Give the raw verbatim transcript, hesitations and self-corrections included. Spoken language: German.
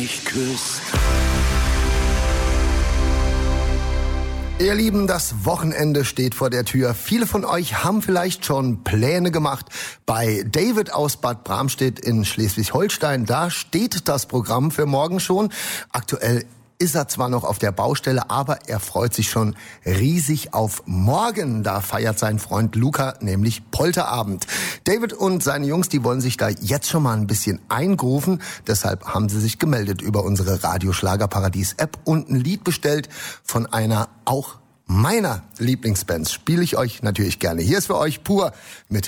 mich küsst. Ihr Lieben, das Wochenende steht vor der Tür. Viele von euch haben vielleicht schon Pläne gemacht. Bei David aus Bad Bramstedt in Schleswig-Holstein, da steht das Programm für morgen schon. Aktuell ist er zwar noch auf der Baustelle, aber er freut sich schon riesig auf morgen. Da feiert sein Freund Luca nämlich Polterabend. David und seine Jungs, die wollen sich da jetzt schon mal ein bisschen eingrooven. Deshalb haben sie sich gemeldet über unsere Radioschlagerparadies-App und ein Lied bestellt von einer auch meiner Lieblingsbands. Spiele ich euch natürlich gerne. Hier ist für euch Pur mit